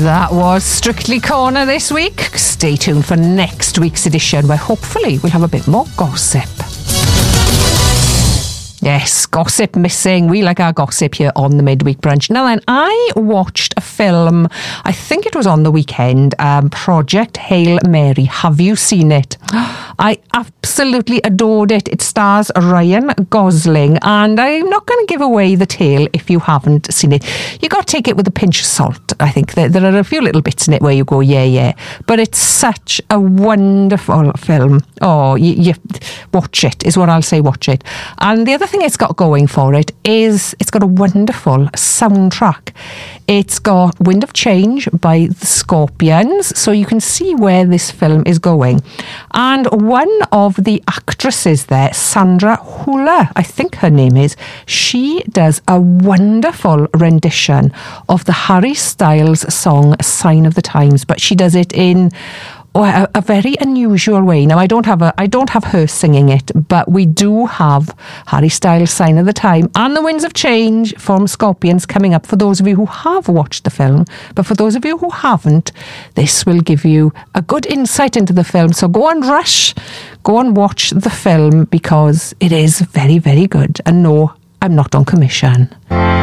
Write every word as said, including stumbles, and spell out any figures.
That was Strictly Corner this week. Stay tuned for next week's edition where hopefully we'll have a bit more gossip. Yes, gossip missing. We like our gossip here on the Midweek Brunch. Now then, I watched a film, I think it was on the weekend, um, Project Hail Mary. Have you seen it? I absolutely adored it. It stars Ryan Gosling, and I'm not going to give away the tale if you haven't seen it. You got to take it with a pinch of salt. I think there, there are a few little bits in it where you go, yeah, yeah. But it's such a wonderful film. Oh, you, you watch it, is what I'll say, watch it. And the other thing it's got going for it is it's got a wonderful soundtrack. It's got Wind of Change by the Scorpions, so you can see where this film is going. And one of the actresses there, Sandra Hüller, I think her name is, she does a wonderful rendition of the Harry Styles song Sign of the Times, but she does it in Oh, a, a very unusual way. Now, I don't have a, I don't have her singing it, but we do have Harry Styles' Sign of the Time and The Winds of Change from Scorpions coming up for those of you who have watched the film. But for those of you who haven't, this will give you a good insight into the film. So go and rush, go and watch the film because it is very, very good. And no, I'm not on commission.